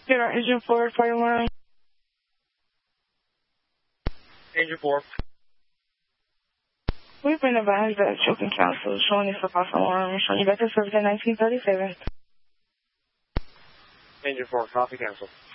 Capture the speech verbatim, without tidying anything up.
Get our engine forward, fire line. Engine four. We've been advised that choking council is showing us a false alarm, showing you back to service at nineteen thirty-seven. Engine four, copy, cancel.